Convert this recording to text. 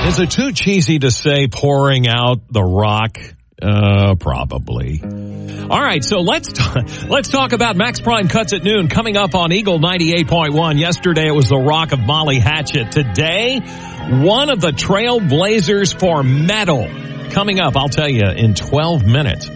Is it too cheesy to say pouring out the rock? Probably. All right, so let's talk about Max Prime Cuts at Noon coming up on Eagle 98.1. Yesterday it was the Rock of Molly Hatchet. Today, one of the trailblazers for metal. Coming up, I'll tell you in 12 minutes.